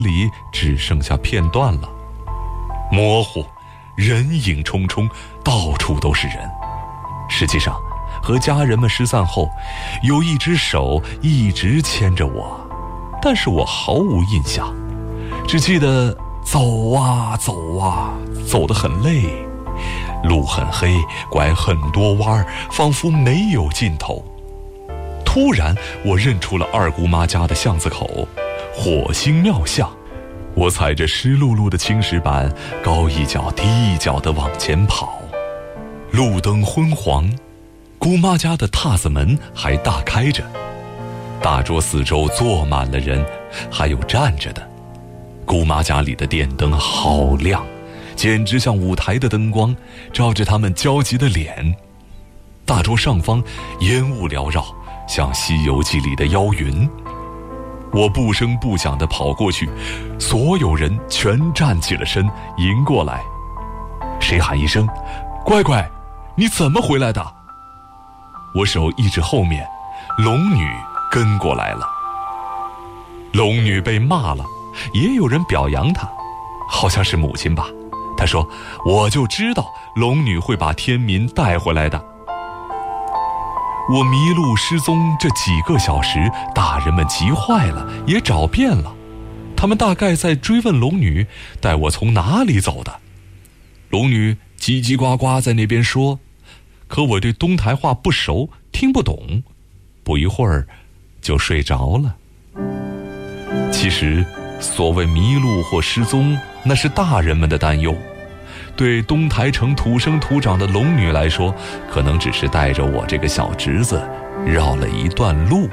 里只剩下片段了，模糊，人影匆匆，到处都是人。实际上，和家人们失散后，有一只手一直牵着我，但是我毫无印象，只记得走啊走啊，走得很累，路很黑，拐很多弯，仿佛没有尽头。突然，我认出了二姑妈家的巷子口，火星庙巷。我踩着湿漉漉的青石板，高一脚低一脚地往前跑。路灯昏黄，姑妈家的榻子门还大开着，大桌四周坐满了人，还有站着的。姑妈家里的电灯好亮，简直像舞台的灯光，照着他们焦急的脸。大桌上方烟雾缭绕，像《西游记》里的妖云。我不声不响地跑过去，所有人全站起了身，迎过来。谁喊一声：“乖乖，你怎么回来的？”我手一指后面，龙女跟过来了。龙女被骂了，也有人表扬她，好像是母亲吧。她说：“我就知道龙女会把天民带回来的。”我迷路失踪这几个小时，大人们急坏了，也找遍了。他们大概在追问龙女带我从哪里走的。龙女叽叽呱呱在那边说，可我对东台话不熟，听不懂，不一会儿就睡着了。其实所谓迷路或失踪，那是大人们的担忧，对东台城土生土长的龙女来说，可能只是带着我这个小侄子绕了一段路。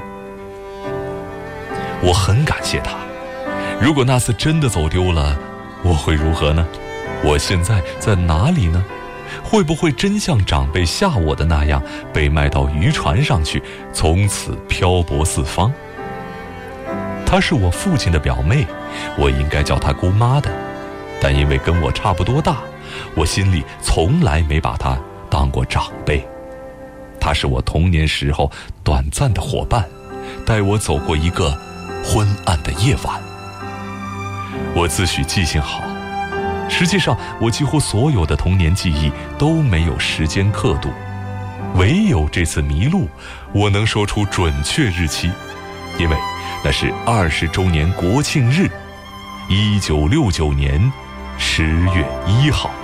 我很感谢她，如果那次真的走丢了，我会如何呢？我现在在哪里呢？会不会真像长辈吓我的那样，被卖到渔船上去，从此漂泊四方？她是我父亲的表妹，我应该叫她姑妈的，但因为跟我差不多大，我心里从来没把她当过长辈。她是我童年时候短暂的伙伴，带我走过一个昏暗的夜晚。我自诩记性好，实际上我几乎所有的童年记忆都没有时间刻度，唯有这次迷路，我能说出准确日期，因为那是20周年国庆日，1969年10月1号。